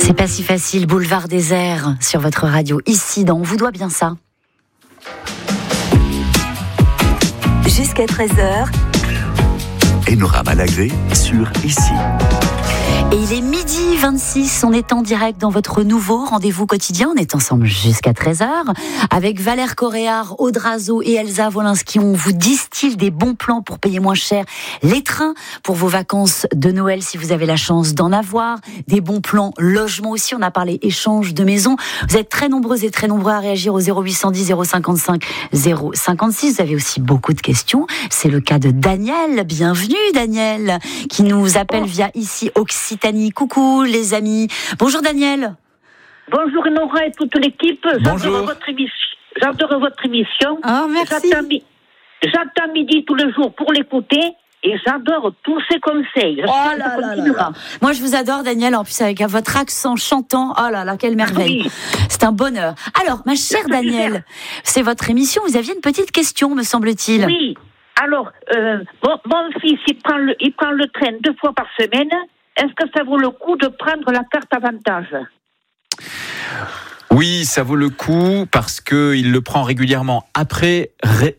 C'est pas si facile, boulevard désert sur votre radio. Ici, On vous doit bien ça. Jusqu'à 13h. Enora Malagré sur Ici. Et il est 12h26, on est en direct dans votre nouveau rendez-vous quotidien. On est ensemble jusqu'à 13h avec Valère Coréard, Aude Razo et Elsa Wolinski. On vous distille des bons plans pour payer moins cher les trains pour vos vacances de Noël si vous avez la chance d'en avoir. Des bons plans logement aussi, on a parlé échange de maison. Vous êtes très nombreuses et très nombreux à réagir au 0810 055 056. Vous avez aussi beaucoup de questions. C'est le cas de Daniel. Bienvenue Daniel, qui nous appelle via Ici Occitanie. Coucou les amis. Bonjour Daniel. Bonjour Nora et toute l'équipe. Bonjour. J'adore votre émission. Oh, merci. J'attends midi tous les jours pour l'écouter et j'adore tous ces conseils. Moi je vous adore Daniel, en plus avec votre accent chantant. Oh là là, quelle merveille. Oui. C'est un bonheur. Alors ma chère Daniel, c'est votre émission. Vous aviez une petite question, me semble-t-il. Oui. Alors, mon fils, il prend le train 2 fois par semaine. Est-ce que ça vaut le coup de prendre la carte avantage ? Oui, ça vaut le coup parce qu'il le prend régulièrement après